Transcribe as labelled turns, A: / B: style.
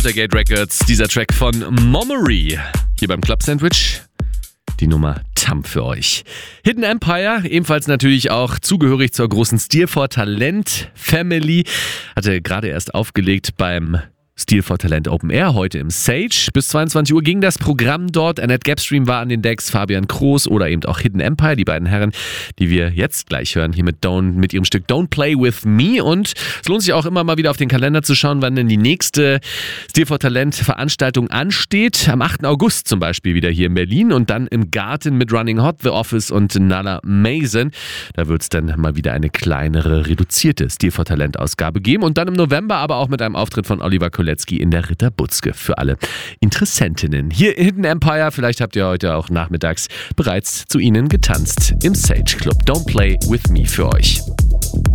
A: Watergate Records, dieser Track von Momery. Hier beim Club Sandwich die Nummer Thumb für euch. Hidden Empire, ebenfalls natürlich auch zugehörig zur großen Stil for Talent Family, hatte gerade erst aufgelegt beim Stil for Talent Open Air, heute im Sage. Bis 22 Uhr ging das Programm dort. Annette Gapstream war an den Decks, Fabian Kroos oder eben auch Hidden Empire, die beiden Herren, die wir jetzt gleich hören, hier mit ihrem Stück Don't Play With Me. Und es lohnt sich auch immer mal wieder auf den Kalender zu schauen, wann denn die nächste Stil for Talent Veranstaltung ansteht. Am 8. August zum Beispiel wieder hier in Berlin und dann im Garten mit Running Hot, The Office und Nala Mason. Da wird es dann mal wieder eine kleinere, reduzierte Stil for Talent Ausgabe geben. Und dann im November aber auch mit einem Auftritt von Oliver Kolecki in der Ritter Butzke für alle Interessentinnen. Hier Hidden Empire, vielleicht habt ihr heute auch nachmittags bereits zu ihnen getanzt im Sage Club. Don't Play With Me für euch.